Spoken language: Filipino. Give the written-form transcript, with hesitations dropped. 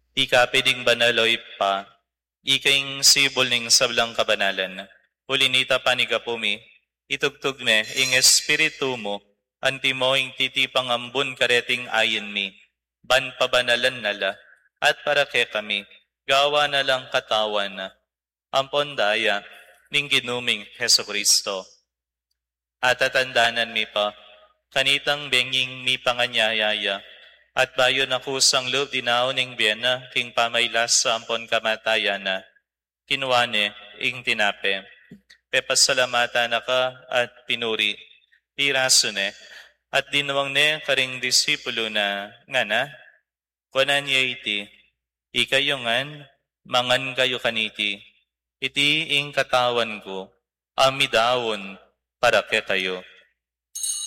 Di ka pwedeng banaloy pa, ikaing sibol ning sablang kabanalan. Ulinita panigapumi, itugtog me, ing espiritu mo, anti mo ing titipang ambun kareting ayin mi, ban pabanalan nala, at para ke kami, gawa na lang katawan na, ampon daya, ning ginuming Heso Kristo. At tatandanan mi pa, kanitang benging mi panganyayaya, at bayo na kusang loob dinaon ing biyana, king pamaylas sa ampon kamatayan na, kinuane ing tinape. Pepasalamatan na ka at pinuri, iraso ne, at dinuwang ne karing disipulo na, nga na, kunan niya iti, ikayongan, mangan kayo kaniti, iti ing katawan ko, amidawon para ke kayo.